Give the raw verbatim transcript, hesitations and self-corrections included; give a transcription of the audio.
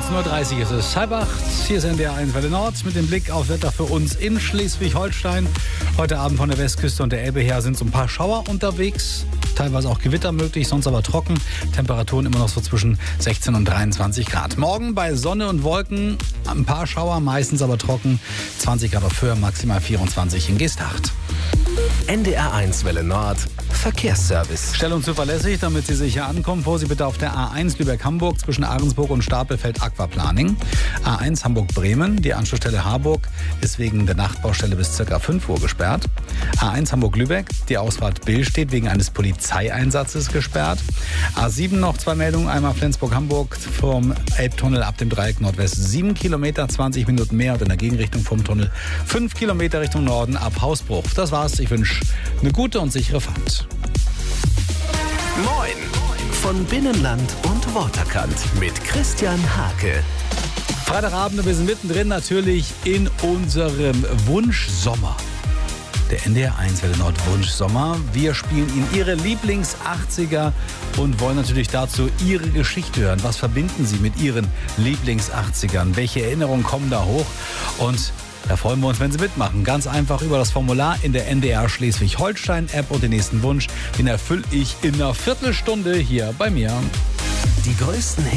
neunzehn Uhr dreißig ist es. Halb acht, hier ist N D R eins Welle Nord mit dem Blick auf Wetter für uns in Schleswig-Holstein. Heute Abend von der Westküste und der Elbe her sind so ein paar Schauer unterwegs. Teilweise auch Gewitter möglich, sonst aber trocken. Temperaturen immer noch so zwischen sechzehn und dreiundzwanzig Grad. Morgen bei Sonne und Wolken ein paar Schauer, meistens aber trocken. zwanzig Grad auf Höhe, maximal vierundzwanzig in Geesthacht. N D R eins Welle Nord Verkehrsservice. Schnell und zuverlässig, damit Sie sicher ankommen. Vorsicht bitte auf der A eins Lübeck-Hamburg zwischen Ahrensburg und Stapelfeld Aquaplaning. A eins Hamburg-Bremen. Die Anschlussstelle Harburg ist wegen der Nachtbaustelle bis ca. fünf Uhr gesperrt. A eins Hamburg-Lübeck. Die Ausfahrt Bill steht wegen eines Polizeieinsatzes gesperrt. A sieben noch zwei Meldungen. Einmal Flensburg-Hamburg vom Elbtunnel ab dem Dreieck Nordwest sieben Kilometer, zwanzig Minuten mehr. Und in der Gegenrichtung vom Tunnel fünf Kilometer Richtung Norden ab Hausbruch. Das war's. Ich wünsche eine gute und sichere Fahrt. Moin von Binnenland und Waterkant mit Christian Hake. Freitagabend, wir sind mittendrin natürlich in unserem Wunschsommer. Der N D R eins Welle Nord Wunschsommer. Wir spielen Ihnen Ihre Lieblings-achtziger und wollen natürlich dazu Ihre Geschichte hören. Was verbinden Sie mit Ihren Lieblings-achtzigern? Welche Erinnerungen kommen da hoch? Und da freuen wir uns, wenn Sie mitmachen. Ganz einfach über das Formular in der N D R Schleswig-Holstein-App und den nächsten Wunsch, den erfülle ich in einer Viertelstunde hier bei mir. Die größten